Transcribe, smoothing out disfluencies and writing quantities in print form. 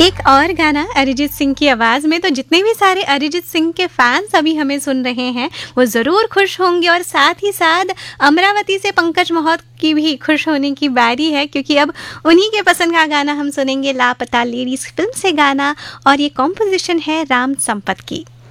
एक और गाना अरिजीत सिंह की आवाज़ में, तो जितने भी सारे अरिजीत सिंह के फैंस अभी हमें सुन रहे हैं वो ज़रूर खुश होंगे, और साथ ही साथ अमरावती से पंकज मोहत की भी खुश होने की बारी है, क्योंकि अब उन्हीं के पसंद का गाना हम सुनेंगे। लापता लेडीज़ फिल्म से गाना, और ये कॉम्पोजिशन है राम संपत की।